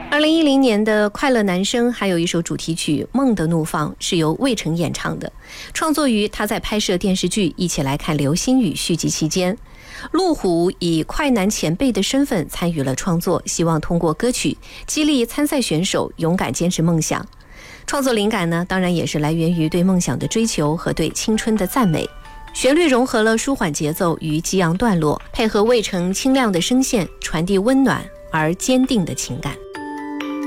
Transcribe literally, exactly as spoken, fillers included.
二零一零年的《快乐男声》还有一首主题曲《梦的怒放》是由魏晨演唱的，创作于他在拍摄电视剧《一起来看流星雨》续集期间。陆虎以快男前辈的身份参与了创作，希望通过歌曲激励参赛选手勇敢坚持梦想。创作灵感呢，当然也是来源于对梦想的追求和对青春的赞美。旋律融合了舒缓节奏与激昂段落，配合魏晨清亮的声线，传递温暖而坚定的情感。